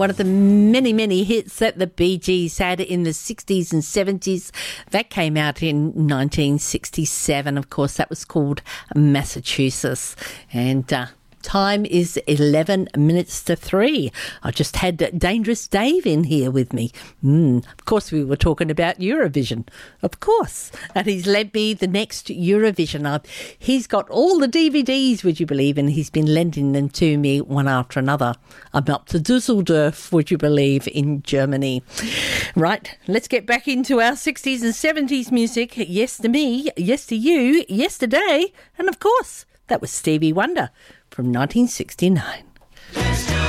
One of the many, many hits that the Bee Gees had in the 60s and 70s. That came out in 1967. Of course, that was called Massachusetts. And time is 11 minutes to 3. I just had Dangerous Dave in here with me. Of course, we were talking about Eurovision. Of course. And he's lent me the next Eurovision. He's got all the DVDs, would you believe, and he's been lending them to me one after another. I'm up to Dusseldorf, would you believe, in Germany. Right, let's get back into our 60s and 70s music. Yes to me, yes to you, yesterday, and of course, that was Stevie Wonder from 1969.